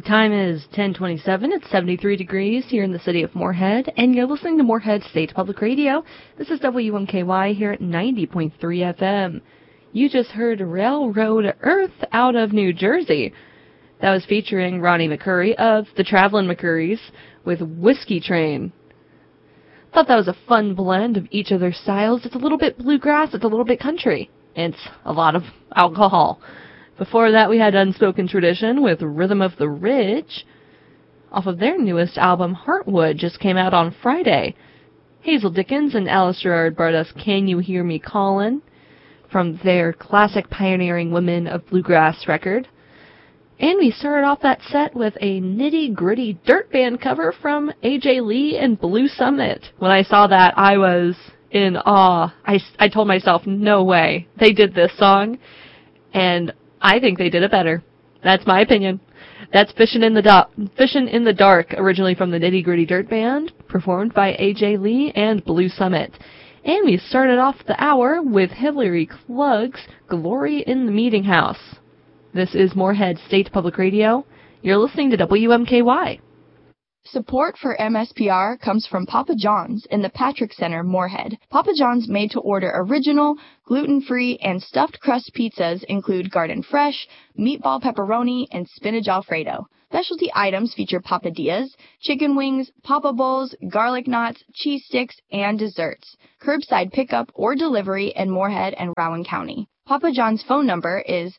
time is 10:27. It's 73 degrees here in the city of Moorhead, and you're listening to Moorhead State Public Radio. This is WMKY here at 90.3 FM. You just heard Railroad Earth out of New Jersey. That was featuring Ronnie McCoury of the Travelin' McCourys with Whiskey Train. Thought that was a fun blend of each of their styles. It's a little bit bluegrass, it's a little bit country. It's a lot of alcohol. Before that, we had Unspoken Tradition with Rhythm of the Ridge. Off of their newest album, Heartwood, just came out on Friday. Hazel Dickens and Alice Gerrard brought us Can You Hear Me Callin' from their classic Pioneering Women of Bluegrass record. And we started off that set with a nitty-gritty dirt band cover from A.J. Lee and Blue Summit. When I saw that, I was in awe. I told myself, no way. They did this song, and I think they did it better. That's my opinion. That's Fishin' in the Dark, originally from the Nitty Gritty Dirt Band, performed by A.J. Lee and Blue Summit. And we started off the hour with Hillary Klug's Glory in the Meeting House. This is Moorhead State Public Radio. You're listening to WMKY. Support for MSPR comes from Papa John's in the Patrick Center, Moorhead. Papa John's made-to-order original, gluten-free, and stuffed crust pizzas include garden fresh, meatball pepperoni, and spinach alfredo. Specialty items feature papadillas, chicken wings, papa bowls, garlic knots, cheese sticks, and desserts. Curbside pickup or delivery in Moorhead and Rowan County. Papa John's phone number is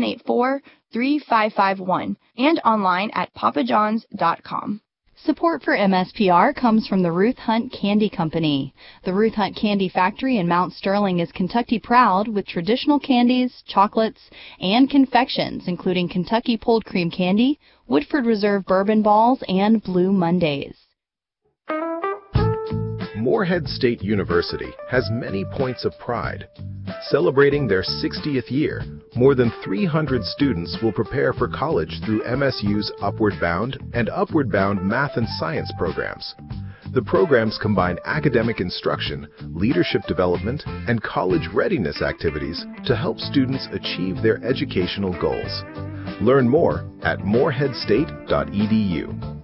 784-3551 and online at papajohns.com. Support for MSPR comes from the Ruth Hunt Candy Company. The Ruth Hunt Candy Factory in Mount Sterling is Kentucky proud with traditional candies, chocolates, and confections, including Kentucky Pulled Cream Candy, Woodford Reserve Bourbon Balls, and Blue Mondays. Moorhead State University has many points of pride. Celebrating their 60th year, more than 300 students will prepare for college through MSU's Upward Bound and Upward Bound Math and Science programs. The programs combine academic instruction, leadership development, and college readiness activities to help students achieve their educational goals. Learn more at moorheadstate.edu.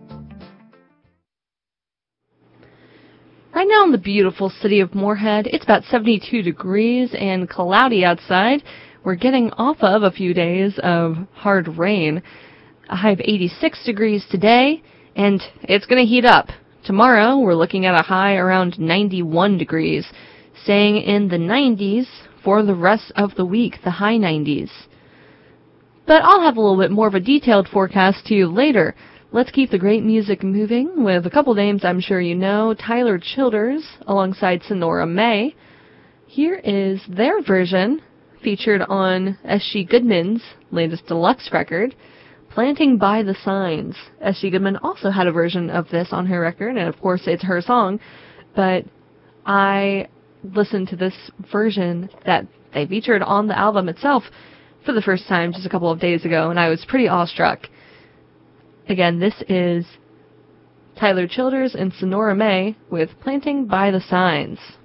Right now in the beautiful city of Moorhead, it's about 72 degrees and cloudy outside. We're getting off of a few days of hard rain. A high of 86 degrees today, and it's going to heat up. Tomorrow, we're looking at a high around 91 degrees, staying in the 90s for the rest of the week, the high 90s. But I'll have a little bit more of a detailed forecast to you later. Let's keep the great music moving with a couple names I'm sure you know. Tyler Childers alongside Sonora May. Here is their version featured on S.G. Goodman's latest deluxe record, Planting by the Signs. S.G. Goodman also had a version of this on her record, and of course it's her song, but I listened to this version that they featured on the album itself for the first time just a couple of days ago, and I was pretty awestruck. Again, this is Tyler Childers and Sonora May with Planting by the Signs.